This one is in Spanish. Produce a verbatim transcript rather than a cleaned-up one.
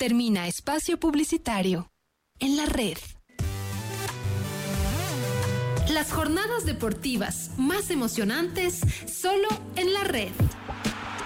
Termina espacio publicitario. En la red. Las jornadas deportivas más emocionantes solo en la red.